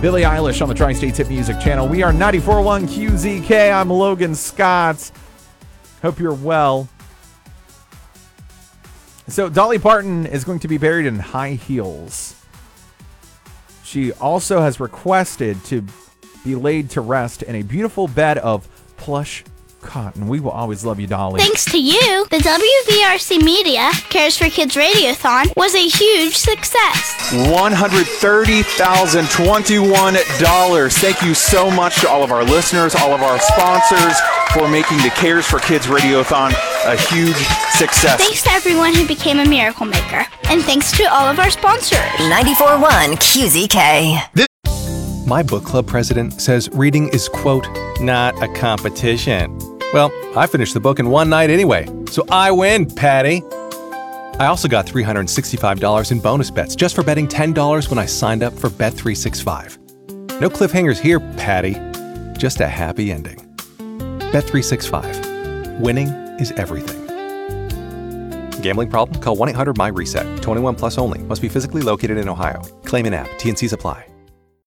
Billie Eilish on the Tri-State Hit Music Channel. We are 94.1 QZK. I'm Logan Scott. Hope you're well. So Dolly Parton is going to be buried in high heels. She also has requested to be laid to rest in a beautiful bed of plush cotton. We will always love you, Dolly. Thanks to you, the WVRC Media Cares for Kids Radiothon was a huge success. $130,021. Thank you so much to all of our listeners, all of our sponsors for making the Cares for Kids Radiothon a huge success. Thanks to everyone who became a miracle maker. And thanks to all of our sponsors. 94.1 QZK. My book club president says reading is, quote, not a competition. Well, I finished the book in one night anyway, so I win, Patty. I also got $365 in bonus bets just for betting $10 when I signed up for Bet365. No cliffhangers here, Patty. Just a happy ending. Bet365. Winning is everything. Gambling problem? Call 1-800-MY-RESET. 21 plus only. Must be physically located in Ohio. Claim in app. T&Cs apply.